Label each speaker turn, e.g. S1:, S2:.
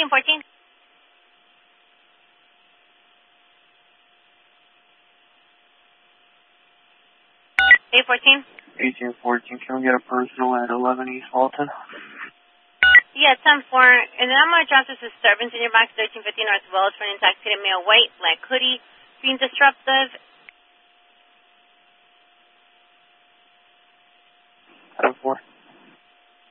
S1: 1814. 814.
S2: 1814, can we get a personal at 11 East Walton?
S1: Yeah, 10-4. And then I'm going to drop this disturbance in your box, 1350 North Wells, for an intoxicated male, white, black hoodie, being disruptive.
S2: 10-4.